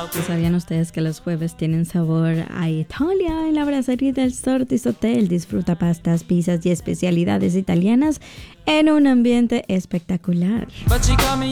¿Sabían ustedes que los jueves tienen sabor a Italia? En la Brasserie del Sortis Hotel disfruta pastas, pizzas y especialidades italianas en un ambiente espectacular.